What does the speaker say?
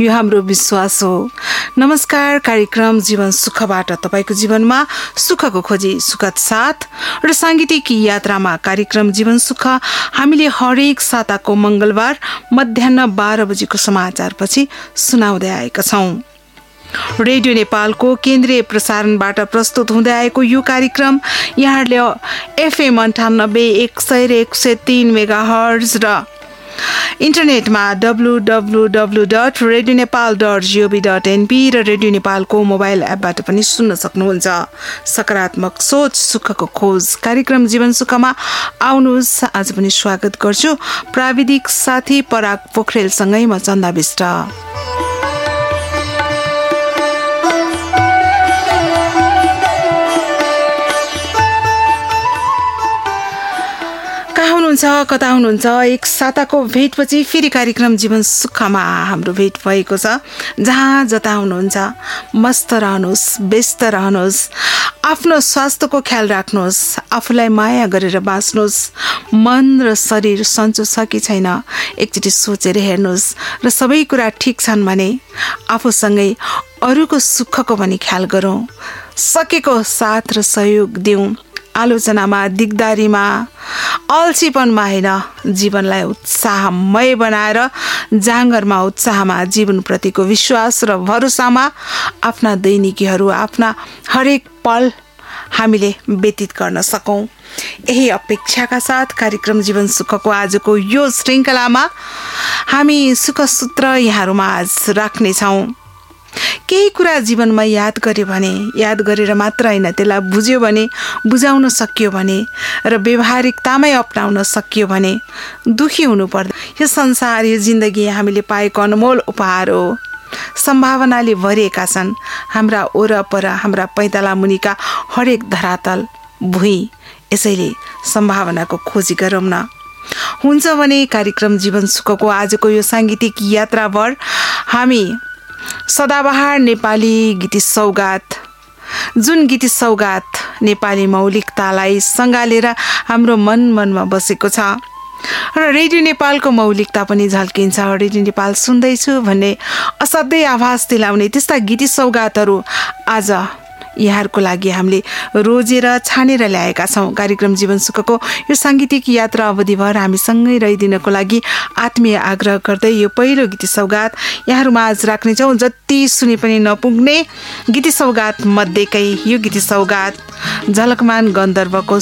यो हाम्रो विश्वास हो। नमस्कार, कार्यक्रम जीवन सुखबाट तपाईको जीवनमा सुखको खोजी सुखद साथ र सांगीतिक यात्रामा कार्यक्रम जीवन सुख हामीले हरेक साताको मंगलबार मध्याह्न 12 बजेको समाचारपछि सुनाउँदै आएका छौं। रेडियो नेपालको केन्द्रीय प्रसारणबाट प्रस्तुत हुँदै आएको यो कार्यक्रम यहाँहरूले FM 98 100 मेगाहर्ज र इन्टरनेटमा www.radionepal.gov.np र रेडियो नेपालको मोबाइल एपबाट पनि सुन्न सक्नुहुन्छ। सकारात्मक सोच सुखको खोज कार्यक्रम जीवन सुखमा आउनुहोस्। आज पनि स्वागत गर्छु। प्राविधिक साथी पराग पोखरेलसँगै म चन्दा विष्ट। कता हुनुहुन्छ? एक साताको भेटपछि फेरि कार्यक्रम जीवन सुखमा हाम्रो भेट भएको छ। जहाँ जता हुनुहुन्छ मस्त रहनुहोस्, व्यस्त रहनुहोस्, आफ्नो स्वास्थ्यको ख्याल राख्नुहोस्, आफूलाई माया गरेर बाँच्नुहोस्। मन र शरीर सन्चो छ कि छैन एकचोटि सोचेर हेर्नुहोस् र सबै कुरा ठिक छन् भने आफूसँगै अरूको सुखको पनि ख्याल गरौँ। सकेको साथ र सहयोग दिउँ। आलोचनामा, दिगदारीमा, अल्छीपनमा होइन, जीवनलाई उत्साहमय बनाएर जाँगरमा उत्साहमा जीवनप्रतिको विश्वास र भरोसामा आफ्ना दैनिकीहरू, आफ्ना हरेक पल हामीले व्यतीत गर्न सकौँ। यही अपेक्षाका साथ कार्यक्रम जीवन सुखको आजको यो श्रृङ्खलामा हामी सुखसूत्र यहाँहरूमा आज राख्नेछौँ। केही कुरा जीवनमा याद गर्यो भने, याद गरेर मात्र होइन, त्यसलाई बुझ्यो भने, बुझाउन सकियो भने र व्यवहारिकतामै अपनाउन सकियो भने दुखी हुनु पर्दैन। यो संसार, यो जिन्दगी हामीले पाएको अनमोल उपहार हो। सम्भावनाले भरिएका छन् हाम्रा वरपर, हाम्रा पैताला मुनिका हरेक धरातल भुइँ। यसैले सम्भावनाको खोजी गरौँ न। हुन्छ भने कार्यक्रम जीवन सुखको आजको यो सांगीतिक यात्राभर हामी सदाबहार नेपाली गीती सौगात, जुन गीती सौगात नेपाली मौलिकतालाई सँगालेर हाम्रो मनमा बसेको छ र रेडियो नेपालको मौलिकता पनि झल्किन्छ। रेडियो नेपाल सुन्दैछु भन्ने असाध्यै आभास दिलाउने त्यस्ता गीती सौगातहरू आज यहाँहरूको लागि हामीले रोजेर छानेर ल्याएका छौँ। कार्यक्रम जीवन सुखको यो सांगीतिक यात्रा अवधिभर हामीसँगै रहिदिनको लागि आत्मीय आग्रह गर्दै यो पहिलो गीती सौगात यहाँहरूमा आज राख्नेछौँ। जति सुने पनि नपुग्ने गीती सौगात मध्येकै यो गीती सौगात झलकमान गन्धर्वको